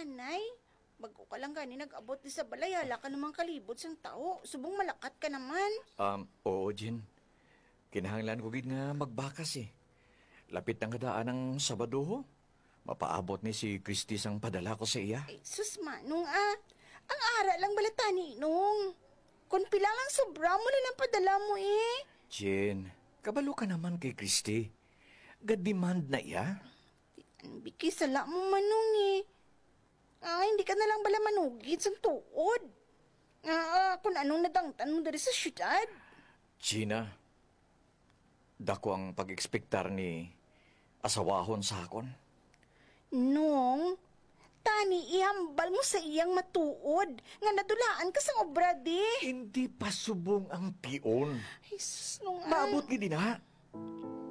anay. Bago ka lang gani nag-abot di sa balay, hala ka namang kalibot sang tao. Subong malakat ka naman. Oo, Jin. Kinahanglan ko gid nga magbakas eh. Lapit na nga daan ng Sabado ho. Mapaabot ni si Christy sang padala ko sa iya. Eh, sus manong ang ara lang balata ni Inong. Kung pila lang sobra mo na lang padala mo eh. Jin, kabalo ka naman kay Christy. Demand na iya. Ang bikisala mo manong eh. Hindi ka na lang bala manugid sa tuod. Kung anong nadangtan mo dari sa syudad. Gina, dako ang pag-ekspektar ni asawahon sa akon. Nung, tani ihambal mo sa iyang matuod. Nga nadulaan ka sa obra di. Hindi pa subong ang pion. Ay, sus, nung Maabot gid na.